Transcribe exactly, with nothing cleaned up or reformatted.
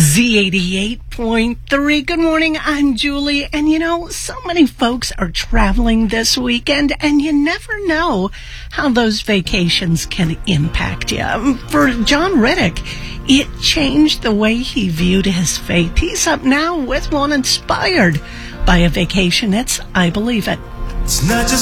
Z eighty-eight point three. Good morning, I'm Julie. And you know, so many folks are traveling this weekend, and you never know how those vacations can impact you. For John Riddick, it changed the way he viewed his faith. He's up now with one inspired by a vacation. It's I Believe It. It's not just